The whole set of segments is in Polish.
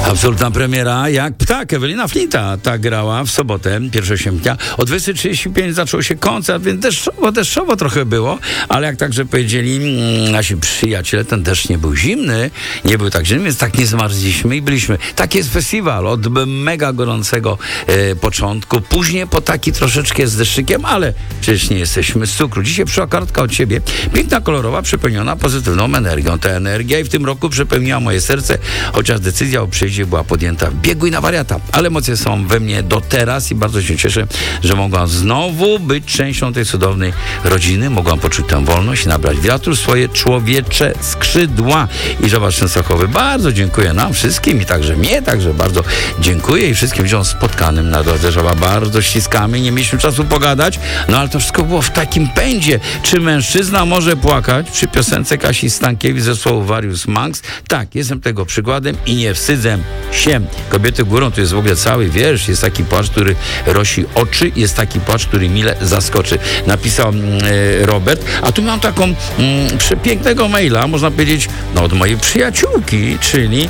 Absolutna premiera jak ptak. Ewelina Flinta tak grała w sobotę, 1 sierpnia. O 20:35 zaczął się koncert, więc deszczowo trochę było, ale jak także powiedzieli nasi przyjaciele, ten deszcz nie był zimny, nie był tak zimny, więc tak nie zmarzliśmy i byliśmy. Taki jest festiwal od mega gorącego początku, później po taki troszeczkę z deszczykiem, ale przecież nie jesteśmy z cukru. Dzisiaj przyszła kartka od ciebie, piękna, kolorowa, przepełniona pozytywną energią. Ta energia i w tym roku przepełniła moje serce, chociaż decyzja o przyjeździe była podjęta w biegu i na wariata. Ale emocje są we mnie do teraz i bardzo się cieszę, że mogłam znowu być częścią tej cudownej rodziny. Mogłam poczuć tę wolność i nabrać wiatru w swoje człowiecze skrzydła. I Żołnierz Częstochowy, bardzo dziękuję nam wszystkim i także mnie, także bardzo dziękuję i wszystkim ludziom spotkanym na drodze Żoła. Bardzo ściskamy, nie mieliśmy czasu pogadać, no ale to wszystko było w takim pędzie. Czy mężczyzna może płakać? Przy piosence Kasi Stankiewicz zespołu Various Monks. Tak, jestem tego przykładem i nie wstydzę się. Kobiety górą to jest w ogóle cały wiersz. Jest taki płacz, który rosi oczy, jest taki płacz, który mile zaskoczy. Napisał Robert. A tu mam taką przepięknego maila, można powiedzieć, no od mojej przyjaciółki, czyli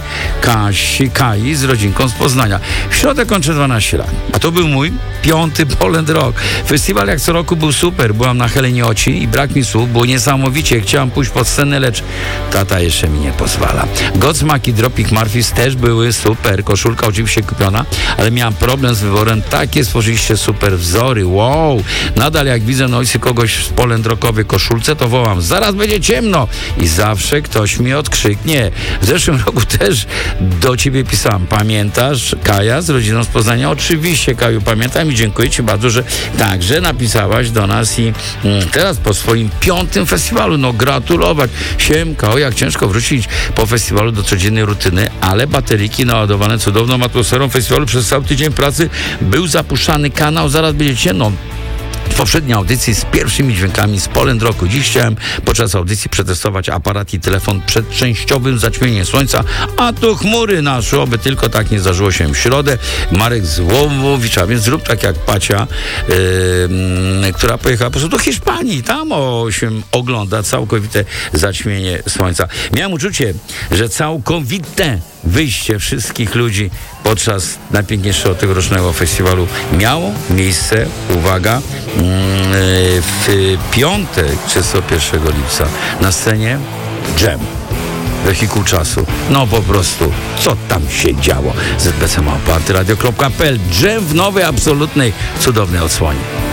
Kai z rodzinką z Poznania. W środę kończę 12 lat. A to był mój 5. Poland Rock. Festiwal jak co roku był super. Byłam na Helenie Oci i brak mi słów, było niesamowicie. Chciałam pójść pod scenę, lecz tata jeszcze mi nie pozwala. Godsmack i Tropic Murphys też były super. Koszulka oczywiście kupiona, ale miałam problem z wyborem. Takie stworzyliście super wzory. Wow! Nadal jak widzę na ulicy kogoś w Poland Rockowej koszulce, to wołam: zaraz będzie ciemno! I zawsze ktoś mi odkrzyknie. W zeszłym roku też do ciebie pisałam. Pamiętasz Kaja z rodziną z Poznania? Oczywiście, Kaju, pamiętam i dziękuję ci bardzo, że także napisałaś do nas i teraz po swoim 5. festiwalu, no gratulować. Siemka, o jak ciężko wrócić po festiwalu do codziennej rutyny, ale bateryki naładowane cudowną atmosferą festiwalu przez cały tydzień pracy był zapuszczany kanał, zaraz będzie ciemno. W poprzedniej audycji z pierwszymi dźwiękami z Poland Rocku. Dziś chciałem podczas audycji przetestować aparat i telefon przed częściowym zaćmieniem słońca, a tu chmury naszły, oby tylko tak nie zdarzyło się w środę. Marek z Łowowicza, więc zrób tak jak Pacia, która pojechała po prostu do Hiszpanii. Tam się ogląda całkowite zaćmienie słońca. Miałem uczucie, że całkowite wyjście wszystkich ludzi podczas najpiękniejszego tegorocznego festiwalu miało miejsce, uwaga, w piątek 31 lipca na scenie Dżem. Wehikuł czasu. No po prostu, co tam się działo? ZBC@radio.pl. Dżem w nowej, absolutnej, cudownej odsłonie.